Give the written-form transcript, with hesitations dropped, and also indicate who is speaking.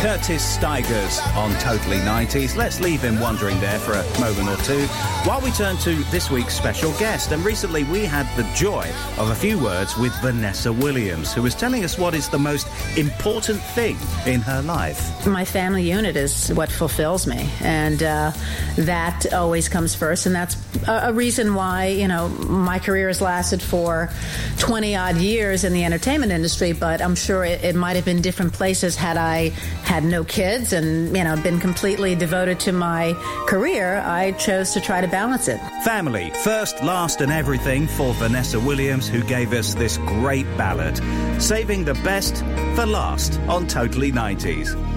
Speaker 1: Curtis Stigers on Totally 90s. Let's leave him wondering there for a moment or two while we turn to this week's special guest. And recently we had the joy of a few words with Vanessa Williams, who was telling us what is the most important thing in her life.
Speaker 2: My family unit is what fulfills me, and that always comes first, and that's a reason why, you know, my career has lasted for 20-odd years in the entertainment industry, but I'm sure it might have been different places had I had no kids and, you know, been completely devoted to my career. I chose to try to balance it.
Speaker 1: Family, first, last and everything for Vanessa Williams, who gave us this great ballad, saving the best for last on Totally 90s.